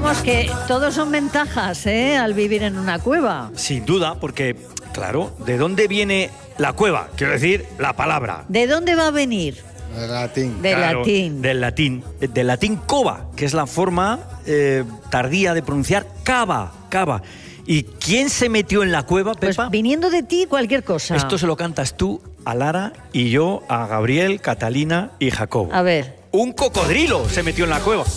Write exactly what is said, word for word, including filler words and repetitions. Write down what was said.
vamos, que todos son ventajas, ¿eh? Al vivir en una cueva. Sin duda, porque, claro, ¿de dónde viene la cueva? Quiero decir, la palabra. ¿De dónde va a venir? Del latín. Del Claro, latín. Del latín. Del latín cova, que es la forma eh, tardía de pronunciar cava, cava. ¿Y quién se metió en la cueva, Pues Pepa? viniendo de ti, cualquier cosa. Esto se lo cantas tú a Lara y yo a Gabriel, Catalina y Jacobo. A ver. Un cocodrilo se metió en la cueva.